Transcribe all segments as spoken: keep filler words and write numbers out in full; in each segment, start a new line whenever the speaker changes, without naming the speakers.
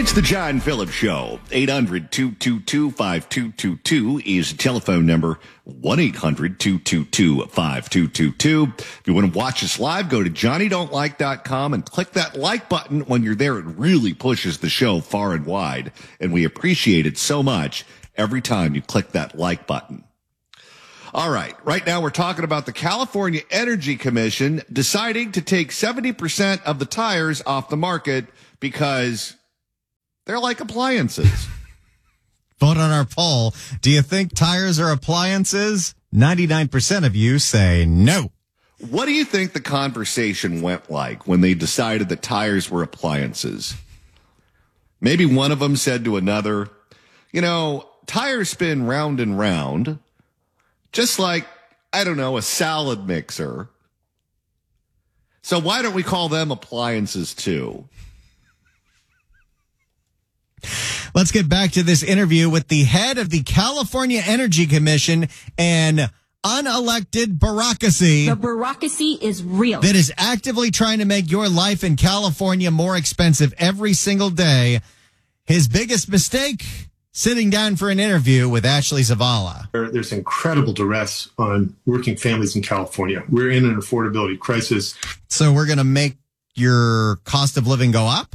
It's the John Phillips Show. eight hundred, two two two, five two two two is the telephone number. one eight hundred, two two two, five two two two. If you want to watch us live, go to johnny don't like dot com and click that like button. When you're there, it really pushes the show far and wide, and we appreciate it so much every time you click that like button. All right. Right now, we're talking about the California Energy Commission deciding to take seventy percent of the tires off the market because they're like appliances.
Vote on our poll. Do you think tires are appliances? ninety-nine percent of you say no.
What do you think the conversation went like when they decided that tires were appliances? Maybe one of them said to another, you know, tires spin round and round, just like, I don't know, a salad mixer. So why don't we call them appliances too?
Let's get back to this interview with the head of the California Energy Commission and unelected bureaucracy.
The bureaucracy is real.
That is actively trying to make your life in California more expensive every single day. His biggest mistake, sitting down for an interview with Ashley Zavala.
There's incredible duress on working families in California. We're in an affordability crisis.
So we're going to make your cost of living go up?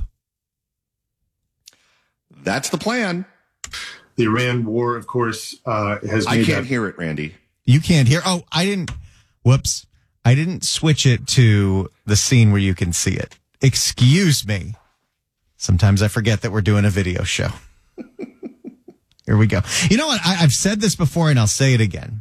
That's the plan.
The Iran war, of course, uh, has made
I can't
that-
hear it, Randy.
You can't hear. Oh, I didn't. Whoops. I didn't switch it to the scene where you can see it. Excuse me. Sometimes I forget that we're doing a video show. Here we go. You know what? I, I've said this before and I'll say it again.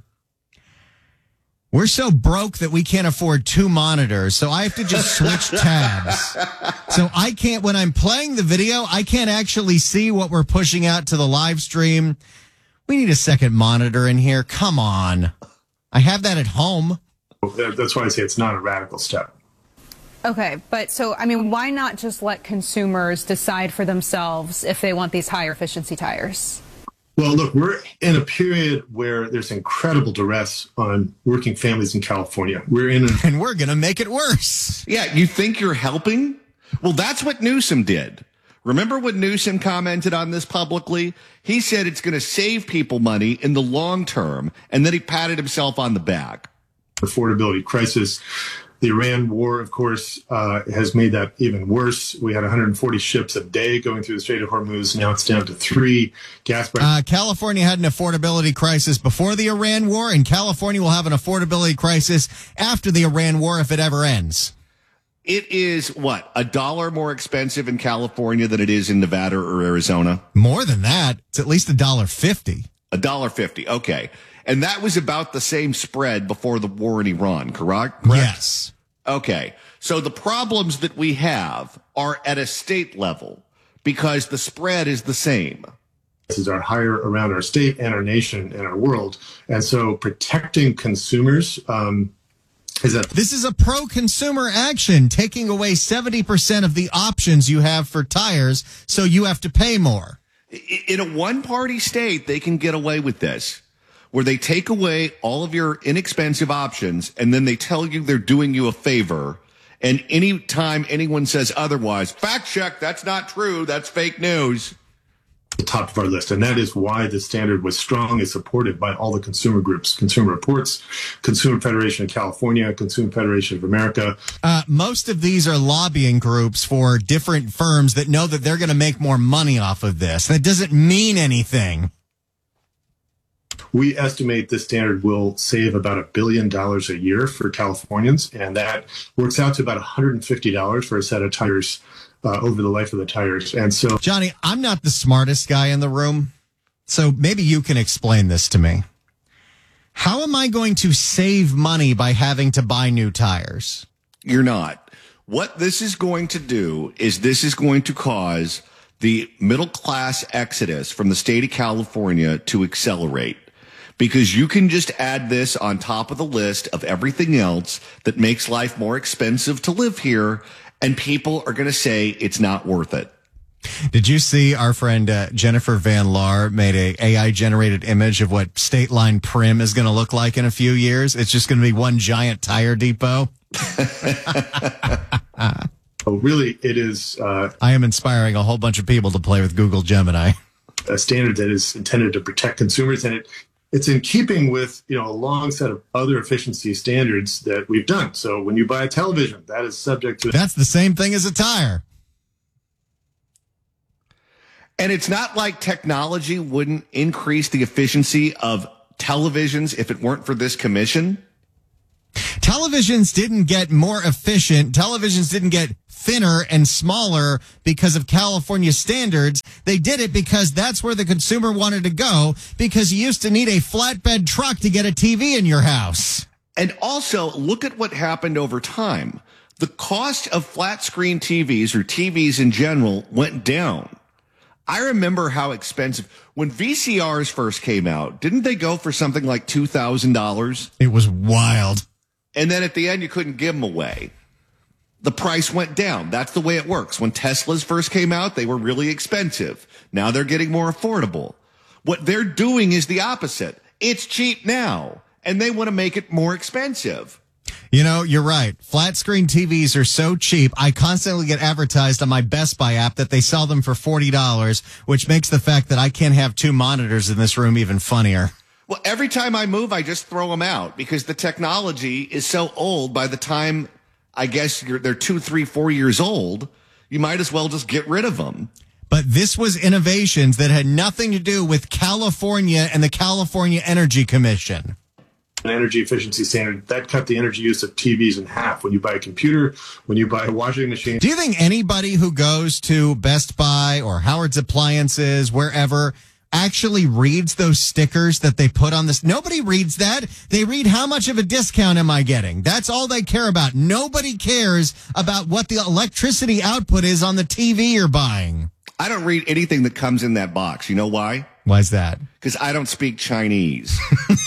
We're so broke that we can't afford two monitors, so I have to just switch tabs. So I can't, when I'm playing the video, I can't actually see what we're pushing out to the live stream. We need a second monitor in here. Come on. I have that at home.
That's why I say it's not a radical step.
Okay, but so, I mean, why not just let consumers decide for themselves if they want these higher efficiency tires?
Well, look, we're in a period where there's incredible duress on working families in California. We're in a...
And we're going to make it worse.
Yeah, you think you're helping? Well, that's what Newsom did. Remember when Newsom commented on this publicly? He said it's going to save people money in the long term, and then he patted himself on the back.
Affordability crisis. The Iran war, of course, uh, has made that even worse. We had one hundred forty ships a day going through the Strait of Hormuz. Now it's down to three. Gas prices.
Uh, California had an affordability crisis before the Iran war, and California will have an affordability crisis after the Iran war if it ever ends.
It is, what, a dollar more expensive in California than it is in Nevada or Arizona?
More than that. It's at least a dollar fifty.
A dollar fifty. Okay. And that was about the same spread before the war in Iran, correct? correct?
Yes.
Okay. So the problems that we have are at a state level because the spread is the same.
Prices are higher around our state and our nation and our world. And so protecting consumers, um, is that
this is a pro-consumer action, taking away seventy percent of the options you have for tires, so you have to pay more.
In a one-party state, they can get away with this, where they take away all of your inexpensive options, and then they tell you they're doing you a favor. And any time anyone says otherwise, fact check, that's not true, that's fake news.
the top of our list. And that is why the standard was strongly supported by all the consumer groups, Consumer Reports, Consumer Federation of California, Consumer Federation of America.
Uh, most of these are lobbying groups for different firms that know that they're going to make more money off of this. That doesn't mean anything.
We estimate this standard will save about a billion dollars a year for Californians, and that works out to about one hundred fifty dollars for a set of tires uh, over the life of the tires. And so,
Johnny, I'm not the smartest guy in the room, so maybe you can explain this to me. How am I going to save money by having to buy new tires?
You're not. What this is going to do is this is going to cause the middle class exodus from the state of California to accelerate. Because you can just add this on top of the list of everything else that makes life more expensive to live here, and people are going to say it's not worth it.
Did you see our friend uh, Jennifer Van Laar made a A I-generated image of what State Line Prim is going to look like in a few years? It's just going to be one giant tire depot.
So really, it is uh,
I am inspiring a whole bunch of people to play with Google Gemini.
a standard that is intended to protect consumers, and it it's in keeping with, you know, a long set of other efficiency standards that we've done. So when you buy a television, that is subject to.
That's the same thing as a tire.
And it's not like technology wouldn't increase the efficiency of televisions if it weren't for this commission.
Televisions didn't get more efficient. Televisions didn't get thinner and smaller because of California standards. They did it because that's where the consumer wanted to go, because you used to need a flatbed truck to get a T V in your house.
And also, look at what happened over time. The cost of flat screen T Vs, or T Vs in general, went down. I remember how expensive, when V C Rs first came out, didn't they go for something like two thousand dollars?
It was wild.
And then at the end, you couldn't give them away. The price went down. That's the way it works. When Teslas first came out, they were really expensive. Now they're getting more affordable. What they're doing is the opposite. It's cheap now, and they want to make it more expensive.
You know, you're right. Flat screen T Vs are so cheap. I constantly get advertised on my Best Buy app that they sell them for forty dollars, which makes the fact that I can't have two monitors in this room even funnier.
Well, every time I move, I just throw them out because the technology is so old. By the time, I guess, you're, they're two, three, four years old, you might as well just get rid of them.
But this was innovations that had nothing to do with California and the California Energy Commission.
An energy efficiency standard that cut the energy use of T Vs in half. When you buy a computer, when you buy a washing machine.
Do you think anybody who goes to Best Buy or Howard's Appliances, wherever, actually reads those stickers that they put on this? Nobody reads that. They read, how much of a discount am I getting? That's all they care about. Nobody cares about what the electricity output is on the T V you're buying.
I don't read anything that comes in that box. You know why?
Why is that?
Because I don't speak Chinese.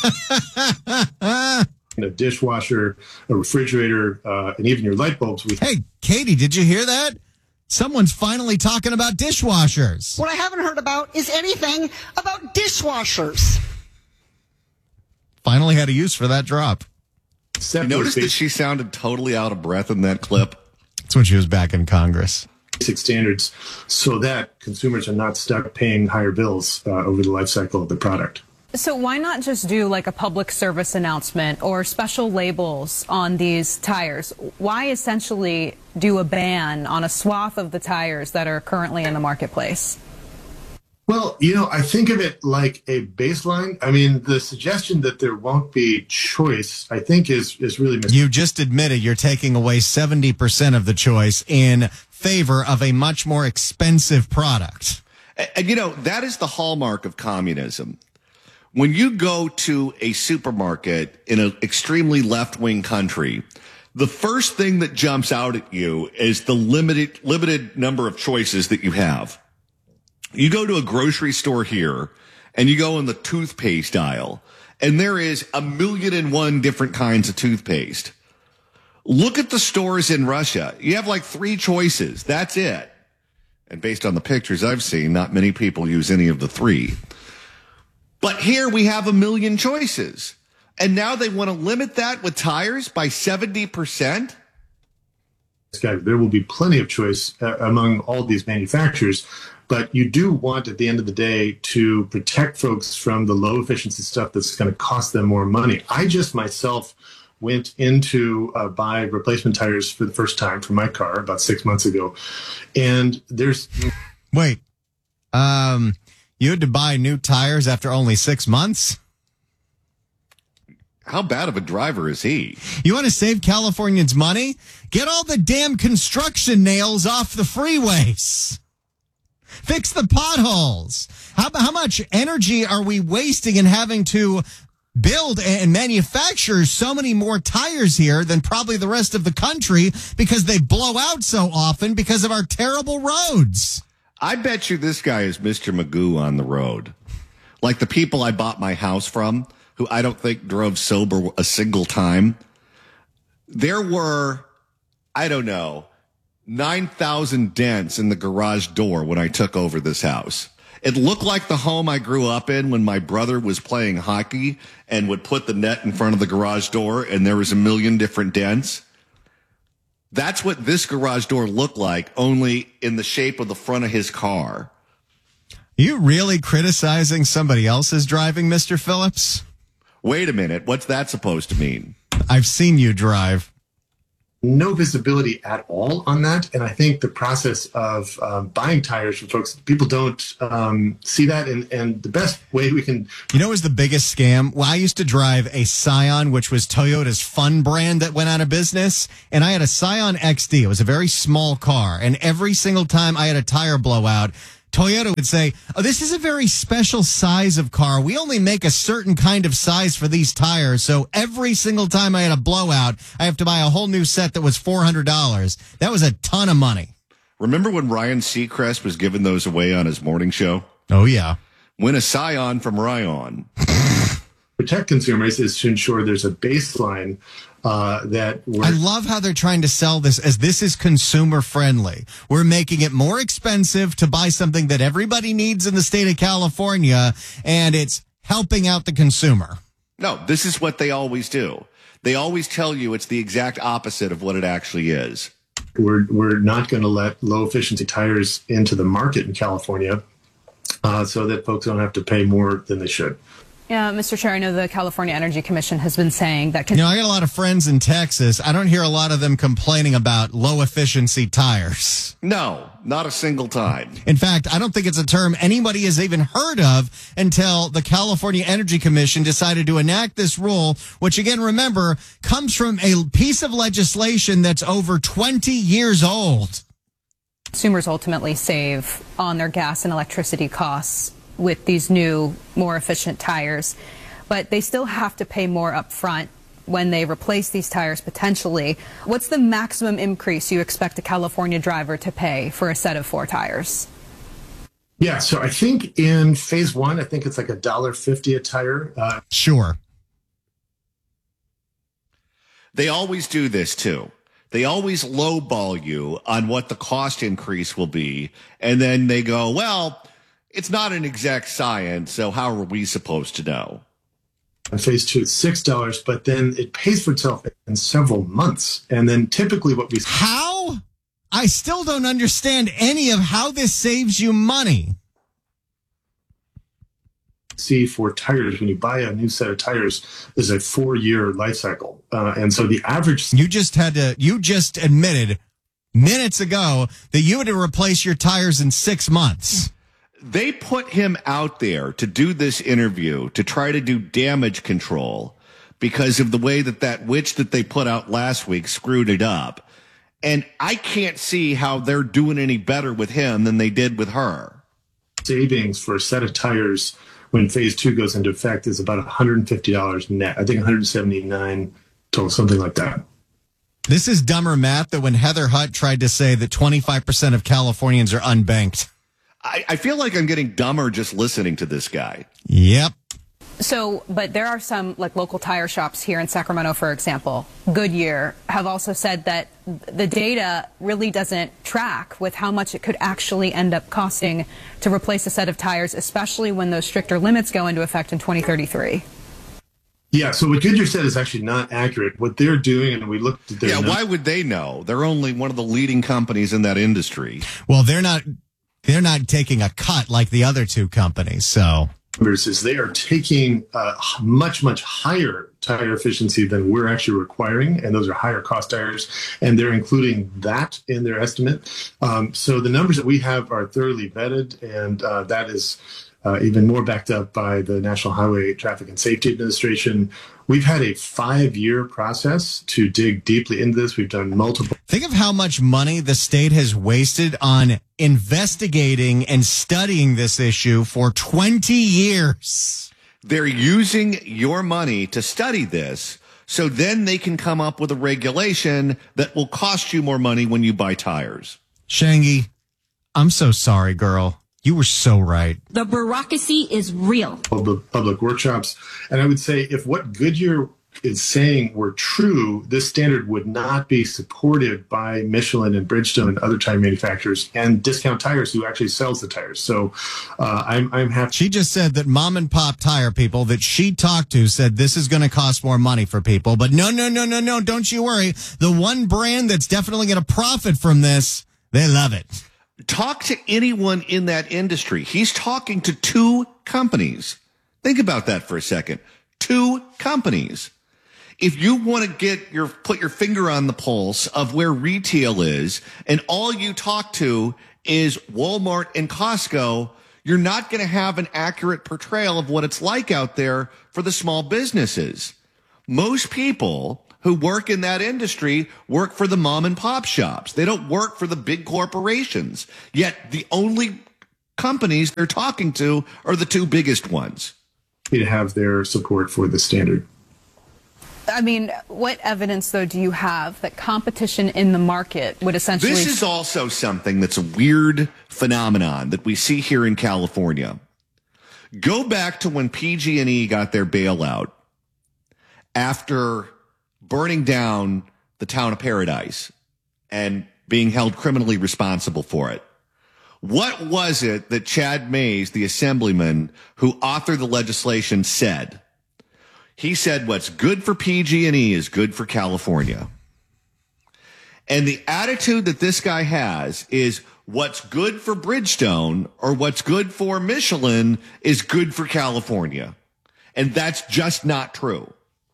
A dishwasher, a refrigerator, uh, and even your light bulbs. We-
hey, Katie, did you hear that? Someone's finally talking about dishwashers.
What I haven't heard about is anything about dishwashers.
Finally had a use for that drop.
You noticed that she sounded totally out of breath in that clip?
That's when she was back in Congress.
Basic standards so that consumers are not stuck paying higher bills uh, over the life cycle of the product.
So why not just do like a public service announcement or special labels on these tires? Why essentially do a ban on a swath of the tires that are currently in the marketplace?
Well, you know, I think of it like a baseline. I mean, the suggestion that there won't be choice, I think, is is really mis-
You just admitted you're taking away seventy percent of the choice in favor of a much more expensive product.
And, and you know, that is the hallmark of communism. When you go to a supermarket in an extremely left-wing country, the first thing that jumps out at you is the limited limited number of choices that you have. You go to a grocery store here and you go in the toothpaste aisle and there is a million and one different kinds of toothpaste. Look at the stores in Russia. You have like three choices. That's it. And based on the pictures I've seen, not many people use any of the three. But here we have a million choices. And now they want to limit that with tires by seventy percent?
There will be plenty of choice uh, among all these manufacturers. But you do want, at the end of the day, to protect folks from the low efficiency stuff that's going to cost them more money. I just myself went into uh, buy replacement tires for the first time for my car about six months ago. And there's...
Wait, um, you had to buy new tires after only six months?
How bad of a driver is he?
You want to save Californians money? Get all the damn construction nails off the freeways. Fix the potholes. How, how much energy are we wasting in having to build and manufacture so many more tires here than probably the rest of the country because they blow out so often because of our terrible roads?
I bet you this guy is Mister Magoo on the road. Like the people I bought my house from, who I don't think drove sober a single time. There were, I don't know, nine thousand dents in the garage door when I took over this house. It looked like the home I grew up in when my brother was playing hockey and would put the net in front of the garage door and there was a million different dents. That's what this garage door looked like, only in the shape of the front of his car.
You really criticizing somebody else's driving, Mister Phillips?
Wait a minute. What's that supposed to mean?
I've seen you drive.
No visibility at all on that. And I think the process of um, buying tires from folks, people don't um, see that. And, and the best way we can...
You know what was the biggest scam? Well, I used to drive a Scion, which was Toyota's Fun brand that went out of business. And I had a Scion X D. It was a very small car. And every single time I had a tire blowout, Toyota would say, oh, this is a very special size of car. We only make a certain kind of size for these tires. So every single time I had a blowout, I have to buy a whole new set that was four hundred dollars. That was a ton of money.
Remember when Ryan Seacrest was giving those away on his morning show?
Oh, yeah.
Win a Scion from Ryan.
Protect consumers is to ensure there's a baseline uh, that we're...
I love how they're trying to sell this as this is consumer friendly. We're making it more expensive to buy something that everybody needs in the state of California, and it's helping out the consumer.
No, this is what they always do. They always tell you it's the exact opposite of what it actually is.
We're, we're not going to let low efficiency tires into the market in California uh, so that folks don't have to pay more than they should.
Yeah, Mister Chair, I know the California Energy Commission has been saying that...
You know, I got a lot of friends in Texas. I don't hear a lot of them complaining about low-efficiency tires.
No, not a single time.
In fact, I don't think it's a term anybody has even heard of until the California Energy Commission decided to enact this rule, which, again, remember, comes from a piece of legislation that's over twenty years old.
Consumers ultimately save on their gas and electricity costs with these new, more efficient tires, but they still have to pay more up front when they replace these tires potentially. What's the maximum increase you expect a California driver to pay for a set of four tires?
Yeah, so I think in phase one, I think it's like a dollar fifty a tire. Uh,
sure.
They always do this too. They always lowball you on what the cost increase will be, and then they go, well, it's not an exact science, so how are we supposed to know?
In phase two, it's six dollars, but then it pays for itself in several months. And then typically what we...
How? I still don't understand any of how this saves you money.
See for tires, when you buy a new set of tires, is a four-year life cycle. Uh, and so the average...
You just had to... You just admitted minutes ago that you had to replace your tires in six months.
They put him out there to do this interview to try to do damage control because of the way that that witch that they put out last week screwed it up. And I can't see how they're doing any better with him than they did with her.
Savings for a set of tires when phase two goes into effect is about one hundred fifty dollars net. I think one hundred seventy-nine dollars total, something like that.
This is dumber math than when Heather Hutt tried to say that twenty-five percent of Californians are unbanked.
I, I feel like I'm getting dumber just listening to this guy.
Yep.
So, but there are some, like local tire shops here in Sacramento, for example, Goodyear, have also said that the data really doesn't track with how much it could actually end up costing to replace a set of tires, especially when those stricter limits go into effect in twenty thirty-three.
Yeah, so what Goodyear said is actually not accurate. What they're doing, and we looked at their...
Yeah,
numbers,
why would they know? They're only one of the leading companies in that industry.
Well, they're not... They're not taking a cut like the other two companies, so...
Is they are taking a much, much higher tire efficiency than we're actually requiring, and those are higher cost tires, and they're including that in their estimate. Um, so the numbers that we have are thoroughly vetted, and uh, that is uh, even more backed up by the National Highway Traffic and Safety Administration. We've had a five-year process to dig deeply into this. We've done multiple...
Think of how much money the state has wasted on investigating and studying this issue for twenty years.
They're using your money to study this, so then they can come up with a regulation that will cost you more money when you buy tires.
Shangy, I'm so sorry, girl. You were so right.
The bureaucracy is real.
Public, public workshops. And I would say if what Goodyear is saying were true, this standard would not be supported by Michelin and Bridgestone and other tire manufacturers and Discount Tires, who actually sells the tires. So uh, I'm I'm happy.
She just said that mom and pop tire people that she talked to said this is going to cost more money for people. But no, no, no, no, no. Don't you worry. The one brand that's definitely going to profit from this, they love it.
Talk to anyone in that industry. He's talking to two companies. Think about that for a second. Two companies. If you want to get your, put your finger on the pulse of where retail is, and all you talk to is Walmart and Costco, you're not going to have an accurate portrayal of what it's like out there for the small businesses. Most people who work in that industry work for the mom and pop shops. They don't work for the big corporations. Yet the only companies they're talking to are the two biggest ones.
To have their support for the standard.
I mean, what evidence, though, do you have that competition in the market would essentially...
This is also something that's a weird phenomenon that we see here in California. Go back to when P G and E got their bailout after burning down the town of Paradise and being held criminally responsible for it. What was it that Chad Mays, the assemblyman who authored the legislation, said? He said, what's good for P G and E is good for California. And the attitude that this guy has is what's good for Bridgestone or what's good for Michelin is good for California. And that's just not true.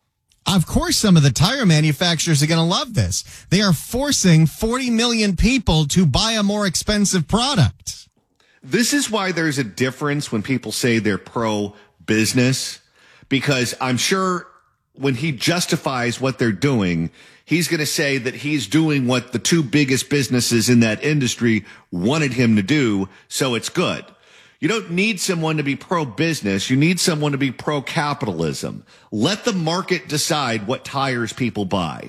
Of course, some of the tire manufacturers are going to love this. They are forcing forty million people to buy a more expensive product.
This is why there's a difference when people say they're pro-business, because I'm sure when he justifies what they're doing, he's going to say that he's doing what the two biggest businesses in that industry wanted him to do, so it's good. You don't need someone to be pro-business. You need someone to be pro-capitalism. Let the market decide what tires people buy.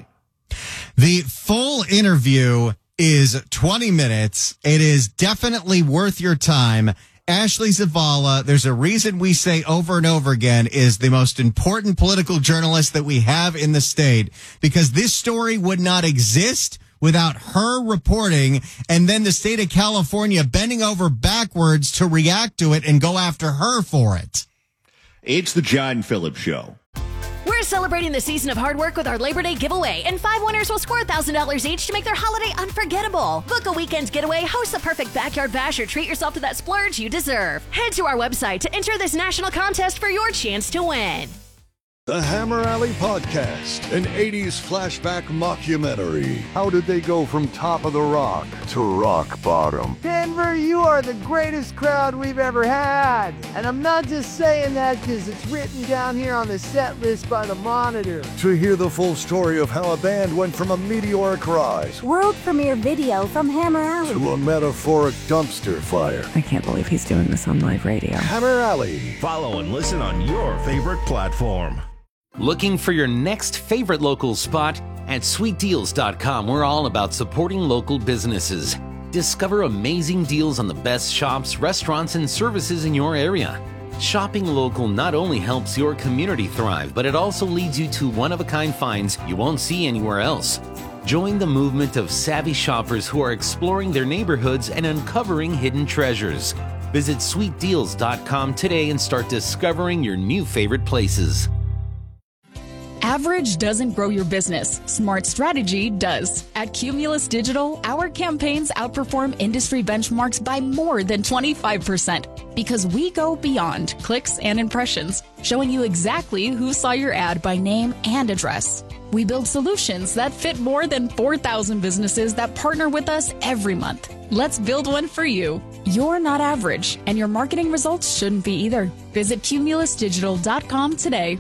The full interview is twenty minutes. It is definitely worth your time. Ashley Zavala, there's a reason we say over and over again, is the most important political journalist that we have in the state, because this story would not exist without her reporting and then the state of California bending over backwards to react to it and go after her for it.
It's the John Phillips Show.
We're celebrating the season of hard work with our Labor Day giveaway, and five winners will score one thousand dollars each to make their holiday unforgettable. Book a weekend getaway, host the perfect backyard bash, or treat yourself to that splurge you deserve. Head to our website to enter this national contest for your chance to win.
The Hammer Alley Podcast, an eighties flashback mockumentary. How did they go from top of the rock to rock bottom?
Denver, you are the greatest crowd we've ever had. And I'm not just saying that because it's written down here on the set list by the Monitor.
To hear the full story of how a band went from a meteoric rise,
world premiere video from Hammer Alley,
to a metaphoric dumpster fire.
I can't believe he's doing this on live radio.
Hammer Alley.
Follow and listen on your favorite platform.
Looking for your next favorite local spot? At sweet deals dot com, we're all about supporting local businesses. Discover amazing deals on the best shops, restaurants, and services in your area. Shopping local not only helps your community thrive, but it also leads you to one-of-a-kind finds you won't see anywhere else. Join the movement of savvy shoppers who are exploring their neighborhoods and uncovering hidden treasures. Visit sweet deals dot com today and start discovering your new favorite places.
Average doesn't grow your business. Smart strategy does. At Cumulus Digital, our campaigns outperform industry benchmarks by more than twenty-five percent because we go beyond clicks and impressions, showing you exactly who saw your ad by name and address. We build solutions that fit more than four thousand businesses that partner with us every month. Let's build one for you. You're not average, and your marketing results shouldn't be either. Visit Cumulus Digital dot com today.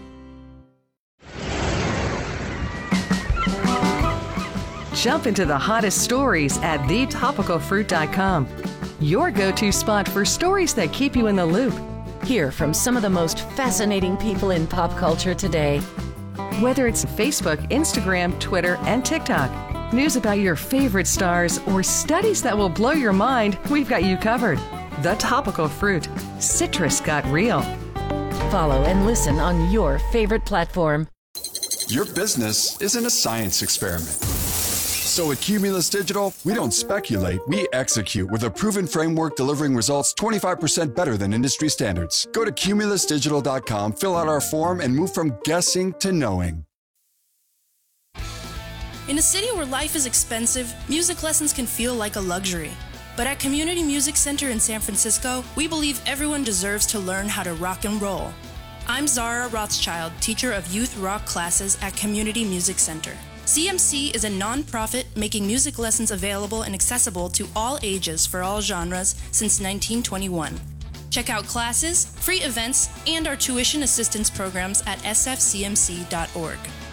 Jump into the hottest stories at the topical fruit dot com. Your go-to spot for stories that keep you in the loop.
Hear from some of the most fascinating people in pop culture today.
Whether it's Facebook, Instagram, Twitter, and TikTok, news about your favorite stars, or studies that will blow your mind, we've got you covered. The Topical Fruit. Citrus got real.
Follow and listen on your favorite platform.
Your business isn't a science experiment. So at Cumulus Digital, we don't speculate, we execute with a proven framework delivering results twenty-five percent better than industry standards. Go to cumulus digital dot com, fill out our form, and move from guessing to knowing.
In a city where life is expensive, music lessons can feel like a luxury. But at Community Music Center in San Francisco, we believe everyone deserves to learn how to rock and roll. I'm Zara Rothschild, teacher of youth rock classes at Community Music Center. C M C is a nonprofit making music lessons available and accessible to all ages for all genres since nineteen twenty-one. Check out classes, free events, and our tuition assistance programs at s f c m c dot org.